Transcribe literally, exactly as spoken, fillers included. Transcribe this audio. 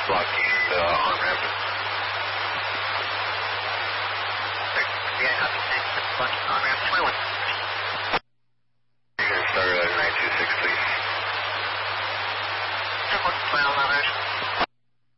blocking the on-ramp. Yeah, copy, thanks. Blocking on-ramp twenty-one. You can start at nine two six, please. twelve hours.